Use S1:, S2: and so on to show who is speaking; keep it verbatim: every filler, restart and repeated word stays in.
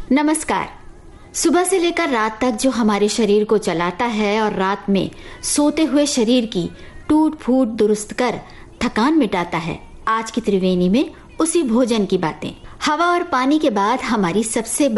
S1: नमस्कार। सुबह से लेकर रात तक जो हमारे शरीर को चलाता है और रात में सोते हुए शरीर की टूट फूट दुरुस्त कर थकान मिटाता है, आज की त्रिवेणी में उसी भोजन की बातें। हवा और पानी के बाद हमारी सबसे